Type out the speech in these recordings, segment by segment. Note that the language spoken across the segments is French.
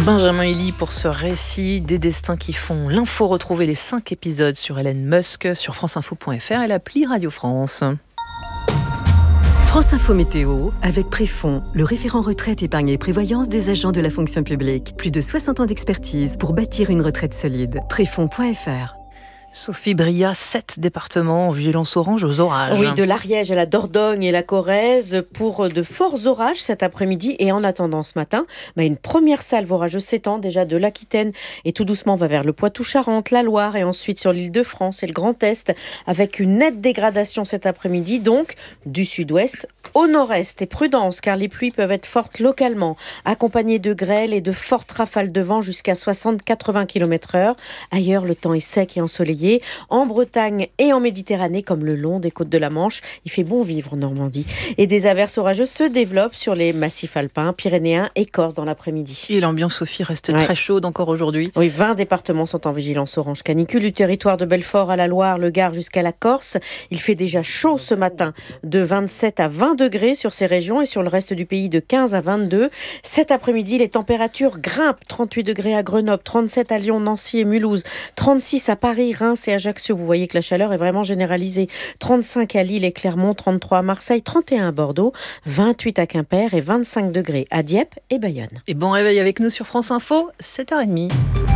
Benjamin Elie pour ce récit des destins qui font l'info. Retrouvez les 5 épisodes sur Elon Musk sur franceinfo.fr et l'appli Radio France. France Info Météo avec Préfond, le référent retraite, épargne et prévoyance des agents de la fonction publique. Plus de 60 ans d'expertise pour bâtir une retraite solide. Préfond.fr. Sophie Bria, 7 départements en vigilance orange aux orages. Oui, de l'Ariège à la Dordogne et la Corrèze pour de forts orages cet après-midi. Et en attendant ce matin, une première salve orageuse s'étend déjà de l'Aquitaine et tout doucement va vers le Poitou-Charentes, la Loire et ensuite sur l'Île-de-France et le Grand Est avec une nette dégradation cet après-midi, donc du sud-ouest au nord-est. Et prudence car les pluies peuvent être fortes localement, accompagnées de grêle et de fortes rafales de vent jusqu'à 60-80 km/h. Ailleurs, le temps est sec et ensoleillé. En Bretagne et en Méditerranée, comme le long des côtes de la Manche. Il fait bon vivre en Normandie. Et des averses orageuses se développent sur les massifs alpins, pyrénéens et corses dans l'après-midi. Et l'ambiance, Sophie, reste très chaude encore aujourd'hui. Oui, 20 départements sont en vigilance orange canicule, du territoire de Belfort à la Loire, le Gard jusqu'à la Corse. Il fait déjà chaud ce matin, de 27 à 20 degrés sur ces régions et sur le reste du pays de 15 à 22. Cet après-midi, les températures grimpent. 38 degrés à Grenoble, 37 à Lyon, Nancy et Mulhouse, 36 à Paris, Reims et Ajaccio. Vous voyez que la chaleur est vraiment généralisée. 35 à Lille et Clermont, 33 à Marseille, 31 à Bordeaux, 28 à Quimper et 25 degrés à Dieppe et Bayonne. Et bon réveil avec nous sur France Info, 7h30.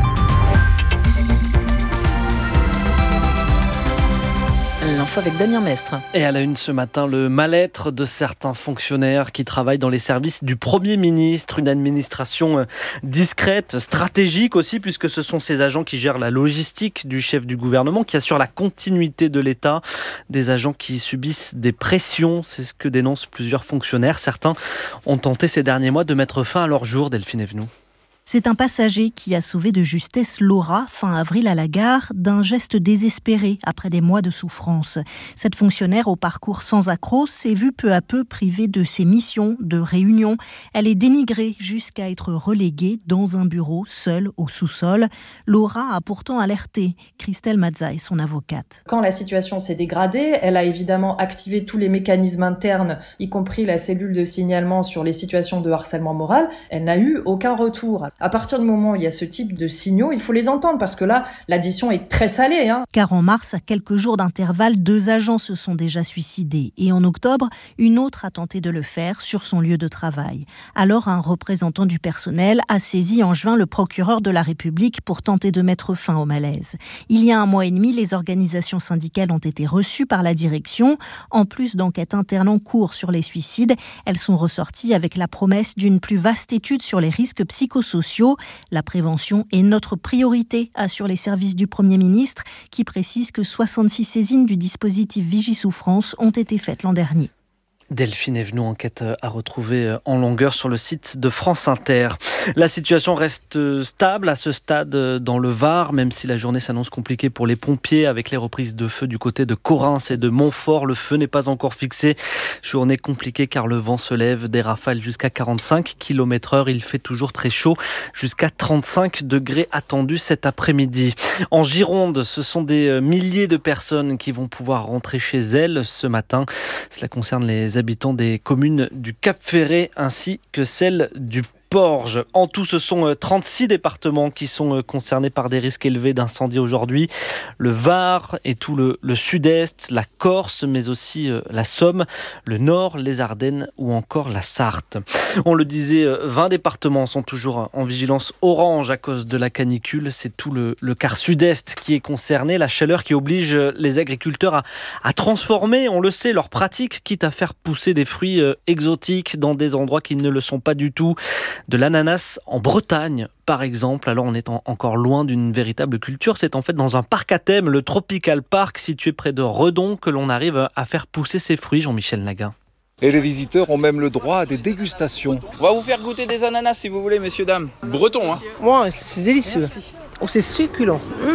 L'info avec Damien Mestre. Et à la une ce matin, le mal-être de certains fonctionnaires qui travaillent dans les services du Premier ministre. Une administration discrète, stratégique aussi, puisque ce sont ces agents qui gèrent la logistique du chef du gouvernement, qui assurent la continuité de l'État. Des agents qui subissent des pressions, c'est ce que dénoncent plusieurs fonctionnaires. Certains ont tenté ces derniers mois de mettre fin à leur jour, Delphine Evenou. C'est un passager qui a sauvé de justesse Laura, fin avril à la gare, d'un geste désespéré après des mois de souffrance. Cette fonctionnaire au parcours sans accroc s'est vue peu à peu privée de ses missions, de réunions. Elle est dénigrée jusqu'à être reléguée dans un bureau, seule au sous-sol. Laura a pourtant alerté. Christelle Mazza est son avocate. Quand la situation s'est dégradée, elle a évidemment activé tous les mécanismes internes, y compris la cellule de signalement sur les situations de harcèlement moral. Elle n'a eu aucun retour. À partir du moment où il y a ce type de signaux, il faut les entendre parce que là, l'addition est très salée. Car en mars, à quelques jours d'intervalle, 2 agents se sont déjà suicidés. Et en octobre, une autre a tenté de le faire sur son lieu de travail. Alors, un représentant du personnel a saisi en juin le procureur de la République pour tenter de mettre fin au malaise. Il y a 1 mois et demi, les organisations syndicales ont été reçues par la direction. En plus d'enquêtes internes en cours sur les suicides, elles sont ressorties avec la promesse d'une plus vaste étude sur les risques psychosociaux. La prévention est notre priorité, assurent les services du Premier ministre, qui précise que 66 saisines du dispositif Vigie-Souffrance ont été faites l'an dernier. Delphine Evenou, enquête à retrouver en longueur sur le site de France Inter. La situation reste stable à ce stade dans le Var, même si la journée s'annonce compliquée pour les pompiers avec les reprises de feu du côté de Correns et de Montfort. Le feu n'est pas encore fixé. Journée compliquée car le vent se lève, des rafales jusqu'à 45 km/h. Il fait toujours très chaud, jusqu'à 35 degrés attendus cet après-midi. En Gironde, ce sont des milliers de personnes qui vont pouvoir rentrer chez elles ce matin. Cela concerne les habitants des communes du Cap-Ferret ainsi que celles du Porge. En tout, ce sont 36 départements qui sont concernés par des risques élevés d'incendie aujourd'hui. Le Var et tout le sud-est, la Corse, mais aussi la Somme, le Nord, les Ardennes ou encore la Sarthe. On le disait, 20 départements sont toujours en vigilance orange à cause de la canicule. C'est tout le quart sud-est qui est concerné. La chaleur qui oblige les agriculteurs à transformer, on le sait, leurs pratiques, quitte à faire pousser des fruits exotiques dans des endroits qui ne le sont pas du tout. De l'ananas en Bretagne, par exemple. Alors on est encore loin d'une véritable culture. C'est en fait dans un parc à thème, le Tropical Park, situé près de Redon, que l'on arrive à faire pousser ces fruits, Jean-Michel Naguin. Et les visiteurs ont même le droit à des dégustations. On va vous faire goûter des ananas si vous voulez, messieurs, dames. Breton, hein. Ouais, c'est délicieux. Oh, c'est succulent.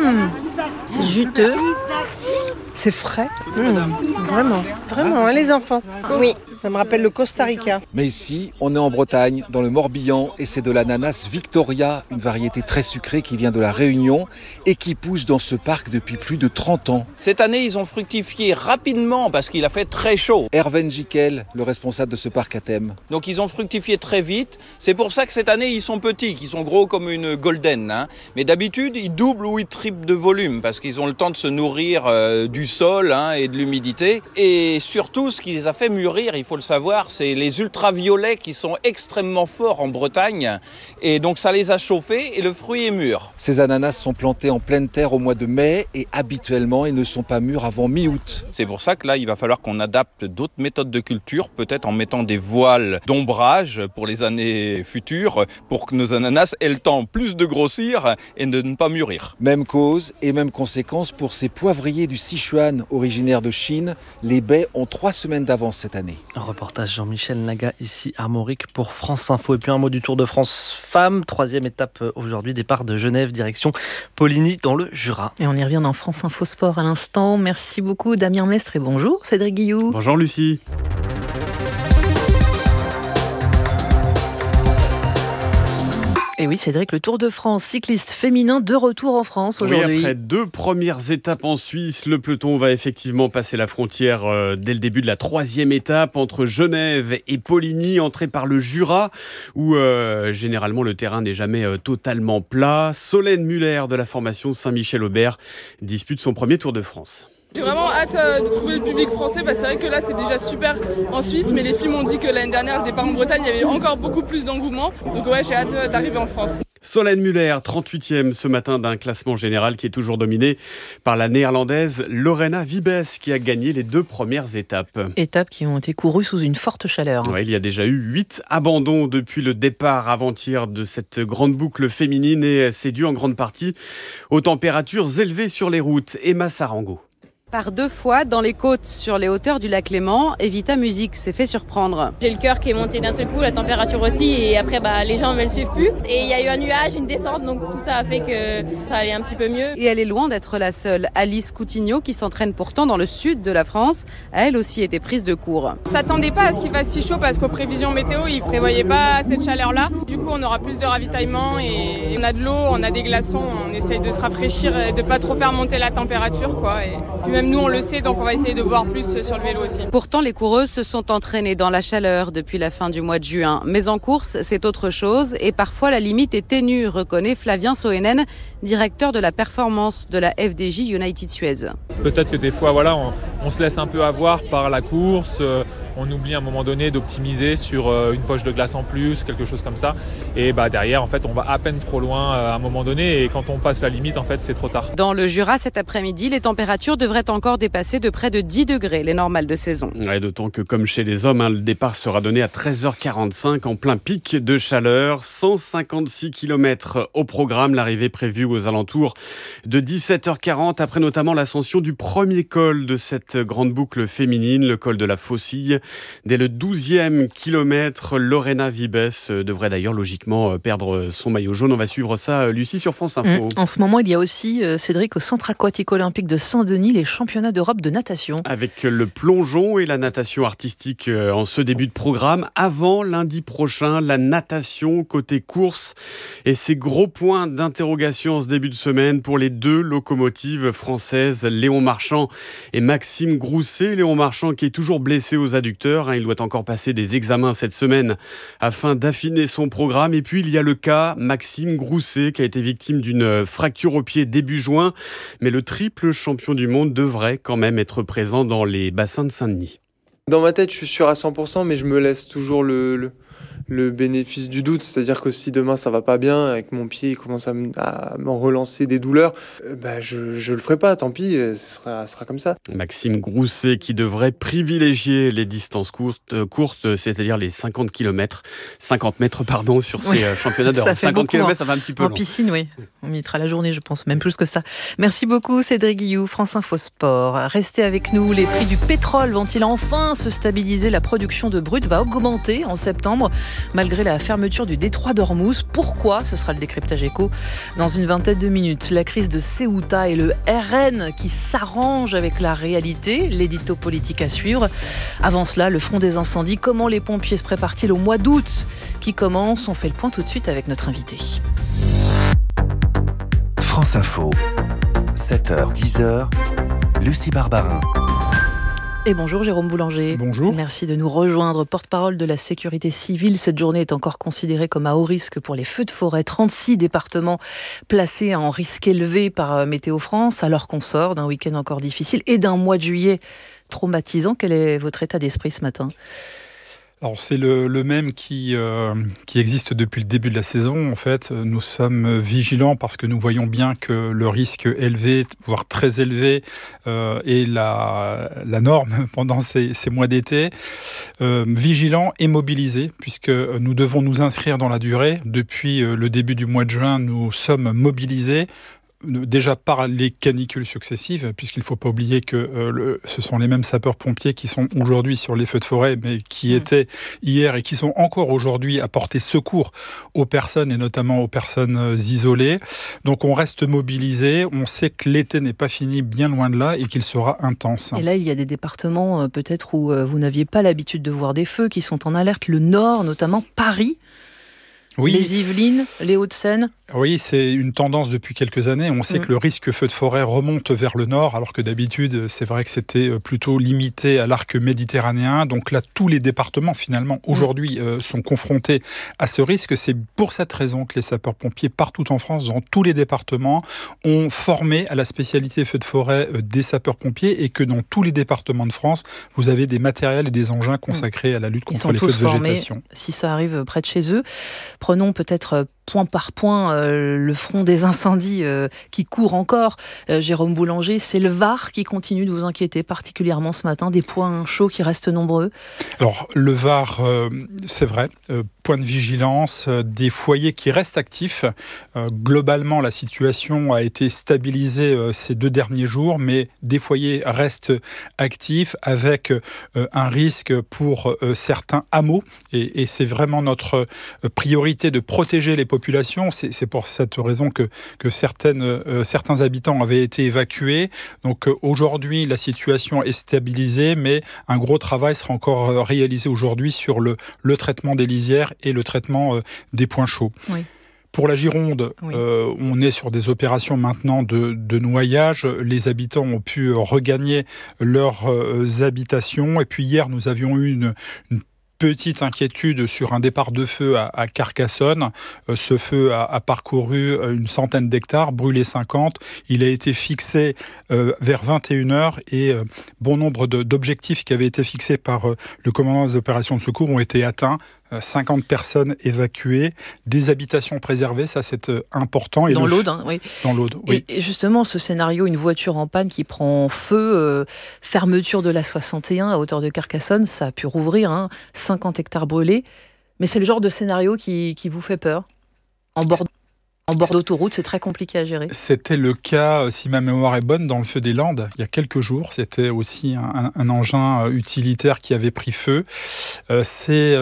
C'est juteux. C'est frais. Vraiment. Vraiment, hein, les enfants. Oui, Ça me rappelle le Costa Rica. Mais ici, on est en Bretagne, dans le Morbihan, et c'est de l'ananas Victoria, une variété très sucrée qui vient de la Réunion et qui pousse dans ce parc depuis plus de 30 ans. Cette année, ils ont fructifié rapidement parce qu'il a fait très chaud. Herven Jikel, le responsable de ce parc à thème. Donc ils ont fructifié très vite. C'est pour ça que cette année, ils sont petits, qu'ils sont gros comme une golden. Mais d'habitude, ils doublent ou ils triplent de volume parce qu'ils ont le temps de se nourrir du sol et de l'humidité. Et surtout, ce qui les a fait mûrir, il faut le savoir, c'est les ultraviolets qui sont extrêmement forts en Bretagne. Et donc ça les a chauffés et le fruit est mûr. Ces ananas sont plantés en pleine terre au mois de mai et habituellement, ils ne sont pas mûrs avant mi-août. C'est pour ça que là, il va falloir qu'on adapte d'autres méthodes de culture, peut-être en mettant des voiles d'ombrage pour les années futures, pour que nos ananas aient le temps plus de grossir et de ne pas mûrir. Même cause et même conséquence pour ces poivriers du Sichuan, originaires de Chine. Les baies ont 3 semaines d'avance cette année. Un reportage Jean-Michel Naga, ici Armorique pour France Info. Et puis un mot du Tour de France Femmes. 3e étape aujourd'hui, départ de Genève, direction Poligny dans le Jura. Et on y revient dans France Info Sport à l'instant. Merci beaucoup Damien Mestre et bonjour Cédric Guillou. Bonjour Lucie. Et oui Cédric, le Tour de France cycliste féminin de retour en France aujourd'hui. Oui, après 2 premières étapes en Suisse, le peloton va effectivement passer la frontière dès le début de la 3e étape entre Genève et Poligny, entrée par le Jura, où généralement le terrain n'est jamais totalement plat. Solène Muller de la formation Saint-Michel-Aubert dispute son premier Tour de France. J'ai vraiment hâte de trouver le public français, c'est vrai que là c'est déjà super en Suisse, mais les filles m'ont dit que l'année dernière, le départ en Bretagne, il y avait encore beaucoup plus d'engouement. Donc ouais, j'ai hâte d'arriver en France. Solène Muller, 38e ce matin d'un classement général qui est toujours dominé par la néerlandaise Lorena Wiebes qui a gagné les 2 premières étapes. Étapes qui ont été courues sous une forte chaleur. Ouais, il y a déjà eu 8 abandons depuis le départ avant-hier de cette grande boucle féminine et c'est dû en grande partie aux températures élevées sur les routes. Emma Sarango. Par 2 fois, dans les côtes, sur les hauteurs du lac Léman, Evita Music s'est fait surprendre. J'ai le cœur qui est monté d'un seul coup, la température aussi, et après les jambes elles suivent plus. Et il y a eu un nuage, une descente, donc tout ça a fait que ça allait un petit peu mieux. Et elle est loin d'être la seule. Alice Coutinho, qui s'entraîne pourtant dans le sud de la France, a elle aussi été prise de court. On s'attendait pas à ce qu'il fasse si chaud parce qu'aux prévisions météo, ils prévoyaient pas cette chaleur-là. Du coup, on aura plus de ravitaillement et on a de l'eau, on a des glaçons, on essaye de se rafraîchir et de pas trop faire monter la température, quoi. Et puis même nous, on le sait, donc on va essayer de boire plus sur le vélo aussi. Pourtant, les coureuses se sont entraînées dans la chaleur depuis la fin du mois de juin. Mais en course, c'est autre chose et parfois la limite est ténue, reconnaît Flavien Soenen, directeur de la performance de la FDJ United Suez. Peut-être que des fois, on se laisse un peu avoir par la course. On oublie à un moment donné d'optimiser sur une poche de glace en plus, quelque chose comme ça. Et derrière, en fait, on va à peine trop loin à un moment donné. Et quand on passe la limite, en fait, c'est trop tard. Dans le Jura, cet après-midi, les températures devraient encore dépasser de près de 10 degrés les normales de saison. Ouais, d'autant que, comme chez les hommes, le départ sera donné à 13h45 en plein pic de chaleur. 156 km au programme. L'arrivée prévue aux alentours de 17h40, après notamment l'ascension du premier col de cette grande boucle féminine, le col de la Faucille. Dès le 12e kilomètre, Lorena Wiebes devrait d'ailleurs logiquement perdre son maillot jaune. On va suivre ça, Lucie, sur France Info. En ce moment, il y a aussi, Cédric, au Centre aquatique olympique de Saint-Denis, les championnats d'Europe de natation. Avec le plongeon et la natation artistique en ce début de programme. Avant lundi prochain, la natation côté course. Et ces gros points d'interrogation en ce début de semaine pour les 2 locomotives françaises, Léon Marchand et Maxime Grousset. Léon Marchand qui est toujours blessé aux adducteurs. Il doit encore passer des examens cette semaine afin d'affiner son programme. Et puis il y a le cas Maxime Grousset qui a été victime d'une fracture au pied début juin. Mais le triple champion du monde devrait quand même être présent dans les bassins de Saint-Denis. Dans ma tête, je suis sûr à 100%, mais je me laisse toujours le bénéfice du doute. C'est-à-dire que si demain ça va pas bien, avec mon pied il commence à m'en relancer des douleurs, je le ferai pas, tant pis, ce sera comme ça. Maxime Grousset qui devrait privilégier les distances courtes, c'est-à-dire les 50 mètres sur ces championnats d'Europe. 50 km, ça va un petit peu long. En piscine, oui. On mettra la journée, je pense, même plus que ça. Merci beaucoup Cédric Guillou, France Info Sport. Restez avec nous, les prix du pétrole vont-ils enfin se stabiliser ? La production de brut va augmenter en septembre. malgré la fermeture du détroit d'Ormuz. Pourquoi ? Ce sera le décryptage écho dans une vingtaine de minutes. La crise de Ceuta et le RN qui s'arrange avec la réalité, l'édito politique à suivre. Avant cela, le front des incendies. Comment les pompiers se préparent-ils au mois d'août qui commence ? On fait le point tout de suite avec notre invité. France Info, 7h, 10h, Lucie Barbarin. Et bonjour Jérôme Boulanger. Bonjour. Merci de nous rejoindre. Porte-parole de la sécurité civile. Cette journée est encore considérée comme à haut risque pour les feux de forêt. 36 départements placés en risque élevé par Météo France, alors qu'on sort d'un week-end encore difficile et d'un mois de juillet traumatisant. Quel est votre état d'esprit ce matin ? Alors c'est le même qui existe depuis le début de la saison. En fait, nous sommes vigilants parce que nous voyons bien que le risque élevé, voire très élevé, est la norme pendant ces mois d'été. Vigilants et mobilisés, puisque nous devons nous inscrire dans la durée. Depuis le début du mois de juin, nous sommes mobilisés. Déjà par les canicules successives, puisqu'il ne faut pas oublier que ce sont les mêmes sapeurs-pompiers qui sont aujourd'hui sur les feux de forêt, mais qui étaient hier et qui sont encore aujourd'hui à porter secours aux personnes, et notamment aux personnes isolées. Donc on reste mobilisés, on sait que l'été n'est pas fini, bien loin de là, et qu'il sera intense. Et là, il y a des départements peut-être où vous n'aviez pas l'habitude de voir des feux, qui sont en alerte, le Nord, notamment Paris. Oui. Les Yvelines, les Hauts-de-Seine. Oui, c'est une tendance depuis quelques années. On sait que le risque feu de forêt remonte vers le nord, alors que d'habitude, c'est vrai que c'était plutôt limité à l'arc méditerranéen. Donc là, tous les départements, finalement, aujourd'hui, sont confrontés à ce risque. C'est pour cette raison que les sapeurs-pompiers, partout en France, dans tous les départements, ont formé à la spécialité feu de forêt des sapeurs-pompiers, et que dans tous les départements de France, vous avez des matériels et des engins consacrés à la lutte contre les feux de végétation. Si ça arrive près de chez eux. Prenons peut-être point par point le front des incendies qui court encore. Jérôme Boulanger, c'est le Var qui continue de vous inquiéter particulièrement ce matin, des points chauds qui restent nombreux. Alors le Var, c'est vrai, point de vigilance, des foyers qui restent actifs. Globalement, la situation a été stabilisée ces 2 derniers jours, mais des foyers restent actifs avec un risque pour certains hameaux, et c'est vraiment notre priorité de protéger les populations. C'est pour cette raison que certains habitants avaient été évacués. Donc aujourd'hui, la situation est stabilisée, mais un gros travail sera encore réalisé aujourd'hui sur le traitement des lisières et le traitement des points chauds. Oui. Pour la Gironde, on est sur des opérations maintenant de noyage. Les habitants ont pu regagner leurs habitations. Et puis hier, nous avions eu une petite inquiétude sur un départ de feu à Carcassonne. Ce feu a parcouru une centaine d'hectares, brûlé 50. Il a été fixé vers 21h, et bon nombre d'objectifs qui avaient été fixés par le commandant des opérations de secours ont été atteints. 50 personnes évacuées, des habitations préservées, ça c'est important. Et dans l'Aude, oui. Dans l'Aude, oui. Et justement, ce scénario, une voiture en panne qui prend feu, fermeture de l'A61 à hauteur de Carcassonne, ça a pu rouvrir, 50 hectares brûlés. Mais c'est le genre de scénario qui vous fait peur ? En bord d'autoroute, c'est très compliqué à gérer. C'était le cas, si ma mémoire est bonne, dans le feu des Landes, il y a quelques jours. C'était aussi un engin utilitaire qui avait pris feu. C'est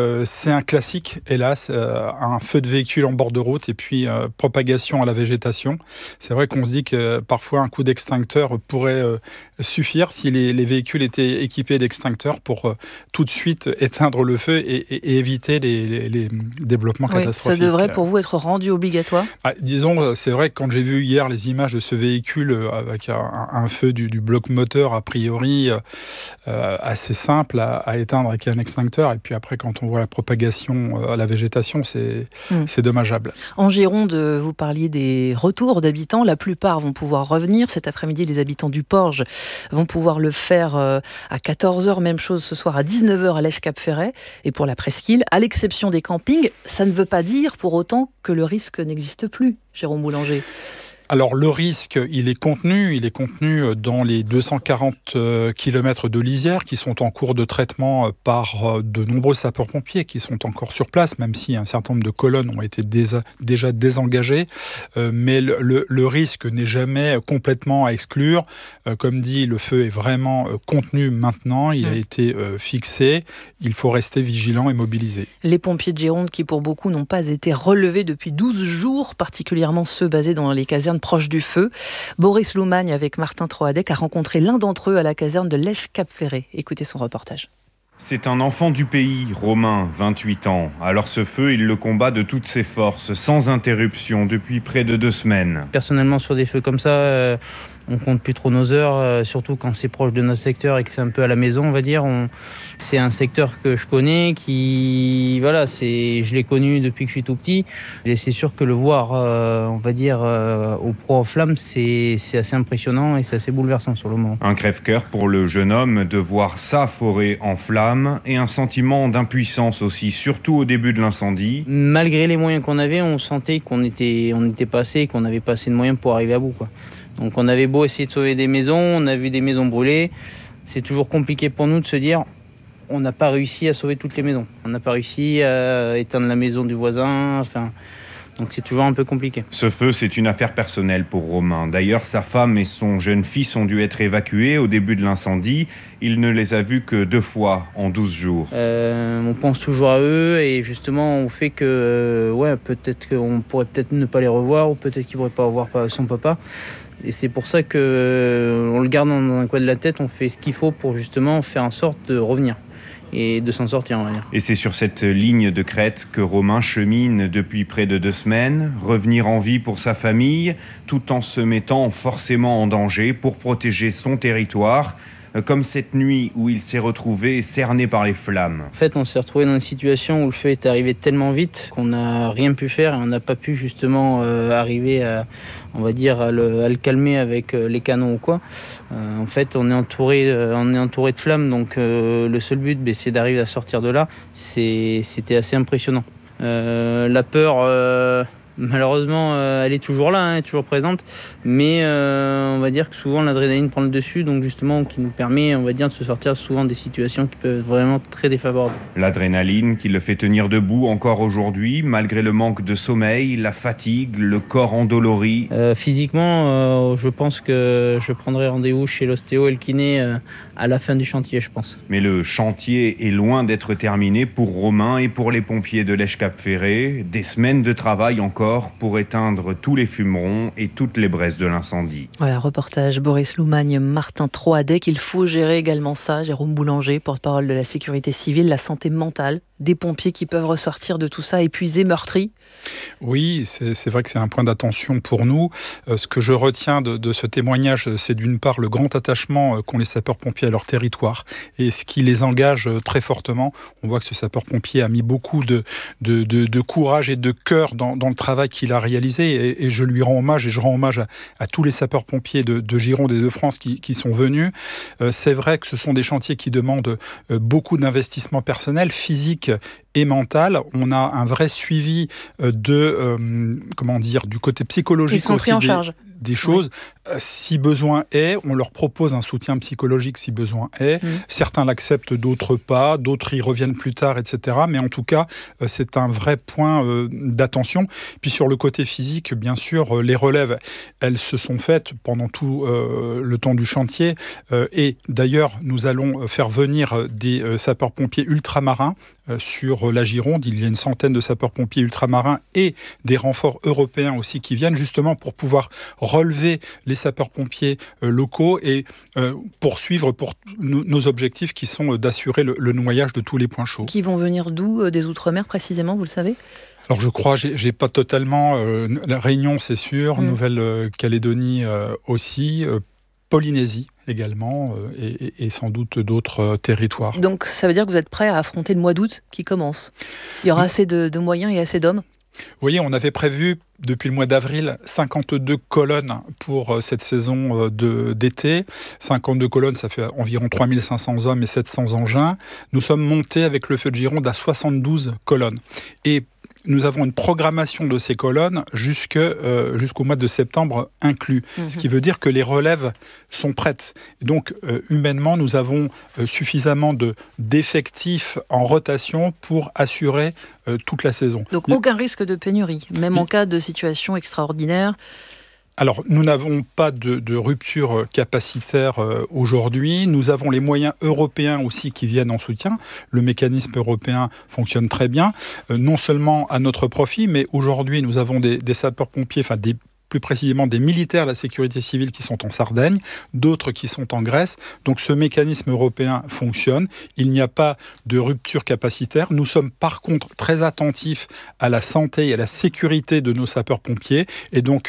un classique, hélas, un feu de véhicule en bord de route et puis propagation à la végétation. C'est vrai qu'on se dit que parfois un coup d'extincteur pourrait suffire si les véhicules étaient équipés d'extincteurs pour tout de suite éteindre le feu et éviter les développements catastrophiques. Ça devrait pour vous être rendu obligatoire ? Disons, c'est vrai que quand j'ai vu hier les images de ce véhicule avec un feu du bloc moteur a priori assez simple à éteindre avec un extincteur, et puis après quand on voit la propagation à la végétation, c'est dommageable. En Gironde, vous parliez des retours d'habitants. La plupart vont pouvoir revenir. Cet après-midi, les habitants du Porge vont pouvoir le faire à 14h. Même chose ce soir à 19h à Lèche-Cap-Ferret. Et pour la presqu'île, à l'exception des campings, ça ne veut pas dire pour autant que le risque n'existe plus, Jérôme Boulanger. Alors le risque, il est contenu dans les 240 km de lisière qui sont en cours de traitement par de nombreux sapeurs-pompiers qui sont encore sur place, même si un certain nombre de colonnes ont été déjà désengagées. Mais le risque n'est jamais complètement à exclure. Comme dit, le feu est vraiment contenu maintenant, il a été fixé. Il faut rester vigilant et mobilisé. Les pompiers de Gironde qui pour beaucoup n'ont pas été relevés depuis 12 jours, particulièrement ceux basés dans les casernes proches du feu. Boris Loumagne avec Martin Troadec a rencontré l'un d'entre eux à la caserne de Lèche-Cap-Ferré. Écoutez son reportage. C'est un enfant du pays, Romain, 28 ans. Alors ce feu, il le combat de toutes ses forces, sans interruption, depuis près de 2 semaines. Personnellement, sur des feux comme ça, on compte plus trop nos heures, surtout quand c'est proche de notre secteur et que c'est un peu à la maison, on va dire. C'est un secteur que je connais, je l'ai connu depuis que je suis tout petit. Et c'est sûr que le voir, au proie aux flammes, c'est assez impressionnant et c'est assez bouleversant sur le moment. Un crève-cœur pour le jeune homme de voir sa forêt en flammes et un sentiment d'impuissance aussi, surtout au début de l'incendie. Malgré les moyens qu'on avait, on sentait qu'on n'était pas assez, qu'on n'avait pas assez de moyens pour arriver à bout, quoi. Donc on avait beau essayer de sauver des maisons, on a vu des maisons brûler. C'est toujours compliqué pour nous de se dire on n'a pas réussi à sauver toutes les maisons. On n'a pas réussi à éteindre la maison du voisin. Donc c'est toujours un peu compliqué. Ce feu, c'est une affaire personnelle pour Romain. D'ailleurs, sa femme et son jeune fils ont dû être évacués au début de l'incendie. Il ne les a vus que 2 fois en 12 jours. On pense toujours à eux et justement on fait que peut-être qu'on pourrait peut-être ne pas les revoir ou peut-être qu'ils ne pourraient pas revoir son papa. Et c'est pour ça qu'on le garde dans un coin de la tête, on fait ce qu'il faut pour justement faire en sorte de revenir et de s'en sortir, on va dire. Et c'est sur cette ligne de crête que Romain chemine depuis près de 2 semaines, revenir en vie pour sa famille, tout en se mettant forcément en danger pour protéger son territoire, comme cette nuit où il s'est retrouvé cerné par les flammes. En fait, on s'est retrouvé dans une situation où le feu est arrivé tellement vite qu'on n'a rien pu faire et on n'a pas pu justement arriver à le calmer avec les canons ou quoi. En fait, on est entouré de flammes, donc le seul but, c'est d'arriver à sortir de là. C'était assez impressionnant. La peur, malheureusement, elle est toujours là, elle est toujours présente, mais on va dire que souvent l'adrénaline prend le dessus, donc justement qui nous permet, on va dire, de se sortir souvent des situations qui peuvent être vraiment très défavorables. L'adrénaline qui le fait tenir debout encore aujourd'hui, malgré le manque de sommeil, la fatigue, le corps endolori. Physiquement, je pense que je prendrai rendez-vous chez l'ostéo et le kiné à la fin du chantier, je pense. Mais le chantier est loin d'être terminé pour Romain et pour les pompiers de Lèche-Cap-Ferré. Des semaines de travail encore pour éteindre tous les fumerons et toutes les braises de l'incendie. Voilà, reportage Boris Loumagne, Martin Troadec. Il faut gérer également ça. Jérôme Boulanger, porte-parole de la sécurité civile, la santé mentale des pompiers qui peuvent ressortir de tout ça épuisés, meurtris. Oui, c'est vrai que c'est un point d'attention pour nous. Ce que je retiens de ce témoignage, c'est d'une part le grand attachement qu'ont les sapeurs-pompiers à leur territoire et ce qui les engage très fortement. On voit que ce sapeur-pompier a mis beaucoup de courage et de cœur dans le travail qu'il a réalisé et je lui rends hommage et je rends hommage à tous les sapeurs-pompiers de Gironde et de France qui sont venus. C'est vrai que ce sont des chantiers qui demandent beaucoup d'investissement personnel, physique et mental. On a un vrai suivi du côté psychologique. Ils sont pris en charge. Des choses. Si besoin est, on leur propose un soutien psychologique si besoin est. Certains l'acceptent, d'autres pas. D'autres y reviennent plus tard, etc. Mais en tout cas, c'est un vrai point d'attention. Puis sur le côté physique, bien sûr, les relèves, elles se sont faites pendant tout le temps du chantier. Et d'ailleurs, nous allons faire venir des sapeurs-pompiers ultramarins sur la Gironde. Il y a une centaine de sapeurs-pompiers ultramarins et des renforts européens aussi qui viennent justement pour pouvoir relever les sapeurs-pompiers locaux et poursuivre pour nos objectifs qui sont d'assurer le noyage de tous les points chauds. Qui vont venir d'où, des Outre-mer précisément, vous le savez ? Alors je crois, j'ai pas totalement... la Réunion, c'est sûr, Nouvelle-Calédonie aussi, Polynésie également, et sans doute d'autres territoires. Donc ça veut dire que vous êtes prêt à affronter le mois d'août qui commence ? Il y aura assez de moyens et assez d'hommes ? Vous voyez, on avait prévu depuis le mois d'avril 52 colonnes pour cette saison d'été. 52 colonnes, ça fait environ 3500 hommes et 700 engins. Nous sommes montés avec le Feu de Gironde à 72 colonnes. Et nous avons une programmation de ces colonnes jusqu'au mois de septembre inclus. Ce qui veut dire que les relèves sont prêtes. Donc, humainement, nous avons suffisamment d'effectifs en rotation pour assurer toute la saison. Donc, aucun risque de pénurie, même en cas de situation extraordinaire. Alors, nous n'avons pas de rupture capacitaire aujourd'hui. Nous avons les moyens européens aussi qui viennent en soutien. Le mécanisme européen fonctionne très bien, non seulement à notre profit, mais aujourd'hui, nous avons des sapeurs-pompiers, plus précisément des militaires de la sécurité civile qui sont en Sardaigne, d'autres qui sont en Grèce. Donc ce mécanisme européen fonctionne. Il n'y a pas de rupture capacitaire. Nous sommes par contre très attentifs à la santé et à la sécurité de nos sapeurs-pompiers. Et donc